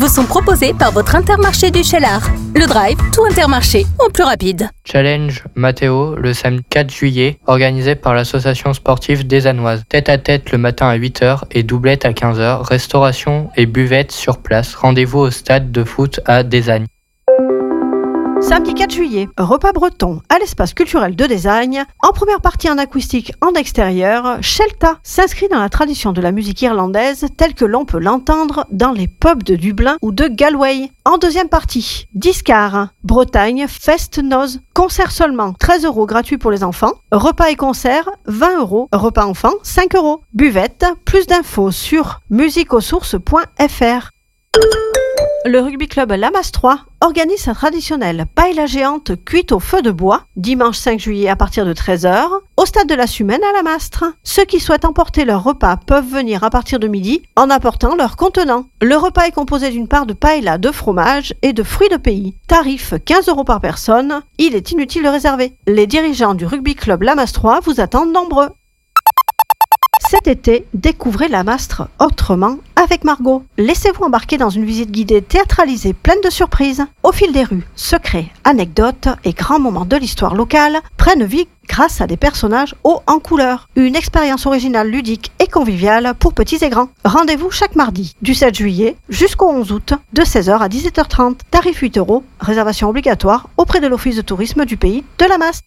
vous sont proposés par votre Intermarché du Cheylard. Le Drive, tout Intermarché, en plus rapide. Challenge Mathéo, le samedi 4 juillet, organisé par l'association sportive Desanoises. Tête à tête le matin à 8h et doublette à 15h. Restauration et buvette sur place. Rendez-vous au stade de foot à Desagne. Samedi 4 juillet, repas breton à l'espace culturel de Desagne. En première partie en acoustique en extérieur, Shelta s'inscrit dans la tradition de la musique irlandaise telle que l'on peut l'entendre dans les pubs de Dublin ou de Galway. En deuxième partie, Discar, Bretagne, Fest Noz, concert seulement 13 € gratuit pour les enfants, repas et concert 20 €, repas enfants 5 €, buvette, plus d'infos sur musiqueauxsources.fr. Le rugby club Lamas 3 organise sa traditionnelle paella géante cuite au feu de bois, dimanche 5 juillet à partir de 13h, au stade de la Sumène à Lamastre. Ceux qui souhaitent emporter leur repas peuvent venir à partir de midi en apportant leur contenant. Le repas est composé d'une part de paella de fromage et de fruits de pays. Tarif 15 € par personne, il est inutile de réserver. Les dirigeants du rugby club Lamas 3 vous attendent nombreux. Cet été, découvrez Lamastre autrement avec Margot. Laissez-vous embarquer dans une visite guidée théâtralisée pleine de surprises. Au fil des rues, secrets, anecdotes et grands moments de l'histoire locale prennent vie grâce à des personnages hauts en couleur. Une expérience originale, ludique et conviviale pour petits et grands. Rendez-vous chaque mardi, du 7 juillet jusqu'au 11 août, de 16h à 17h30. Tarif 8 €, réservation obligatoire auprès de l'Office de tourisme du pays de Lamastre.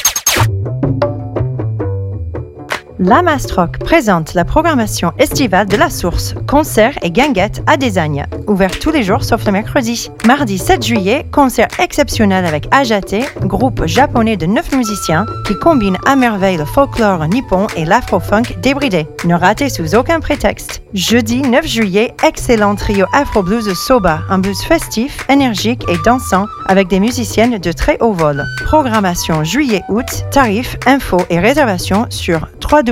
Lamastrock présente la programmation estivale de la Source, concerts et guinguettes à Desagne, ouvert tous les jours sauf le mercredi. Mardi 7 juillet, concert exceptionnel avec Ajate, groupe japonais de 9 musiciens qui combine à merveille le folklore nippon et l'afro-funk débridé. Ne ratez sous aucun prétexte. Jeudi 9 juillet, excellent trio afro-blues Soba, un blues festif, énergique et dansant avec des musiciennes de très haut vol. Programmation juillet-août, tarifs, infos et réservations sur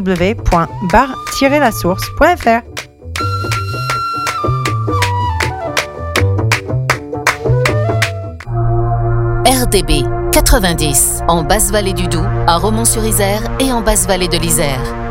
www.bar-lasource.fr. RDB 90, en Basse-Vallée du Doubs, à Romont-sur-Isère et en Basse-Vallée de l'Isère.